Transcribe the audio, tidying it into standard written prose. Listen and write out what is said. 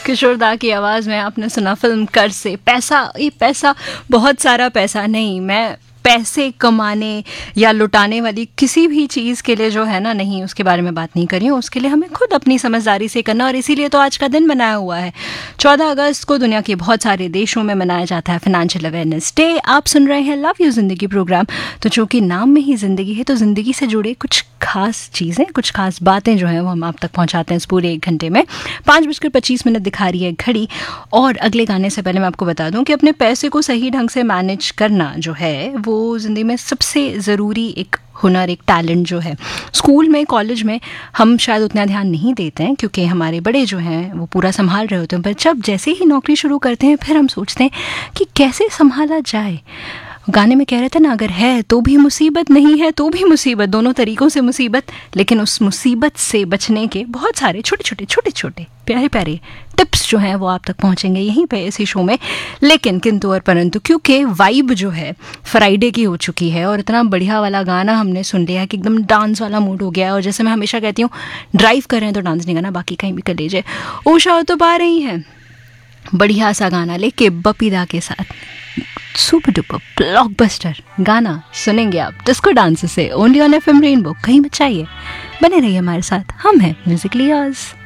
किशोर दा की आवाज़ में आपने सुना फिल्म कर से। पैसा, ये पैसा बहुत सारा पैसा नहीं, मैं पैसे कमाने या लुटाने वाली किसी भी चीज़ के लिए जो है ना, नहीं, उसके बारे में बात नहीं कर रही हूँ। उसके लिए हमें खुद अपनी समझदारी से करना, और इसीलिए तो आज का दिन बनाया हुआ है। 14 अगस्त को दुनिया के बहुत सारे देशों में मनाया जाता है फाइनेंशियल अवेयरनेस डे। आप सुन रहे हैं लव यू जिंदगी प्रोग्राम। तो चूंकि नाम में ही जिंदगी है, तो जिंदगी से जुड़े कुछ खास चीज़ें, कुछ खास बातें जो हैं वो हम आप तक पहुंचाते हैं इस पूरे 1 घंटे में। 5:25 दिखा रही है घड़ी। और अगले गाने से पहले मैं आपको बता दूं कि अपने पैसे को सही ढंग से मैनेज करना जो है वो ज़िंदगी में सबसे ज़रूरी एक हुनर, एक टैलेंट जो है। स्कूल में, कॉलेज में हम शायद उतना ध्यान नहीं देते हैं क्योंकि हमारे बड़े जो हैं वो पूरा संभाल रहे होते हैं, पर जब जैसे ही नौकरी शुरू करते हैं फिर हम सोचते हैं कि कैसे संभाला जाए। गाने में कह रहे थे ना, अगर है तो भी मुसीबत, नहीं है तो भी मुसीबत, दोनों तरीकों से मुसीबत। लेकिन उस मुसीबत से बचने के बहुत सारे छोटे छोटे प्यारे प्यारे टिप्स जो हैं वो आप तक पहुंचेंगे यहीं पे इसी शो में। लेकिन किंतु और परंतु, क्योंकि वाइब जो है फ्राइडे की हो चुकी है और इतना बढ़िया वाला गाना हमने सुन लिया है कि एकदम डांस वाला मूड हो गया है। और जैसे मैं हमेशा कहती हूँ, ड्राइव कर रहे हैं तो डांस नहीं करना, बाकी कहीं भी कर लीजिए। उषा तो पा रही हैं बढ़िया सा गाना लेके बपीदा के साथ, सुपर डुपर ब्लॉकबस्टर गाना सुनेंगे आप डिस्को डांस से, ओनली ऑन FM रेनबो। कहीं मत चाहिए, बने रहिए हमारे साथ, हम हैं म्यूजिकली योर्स।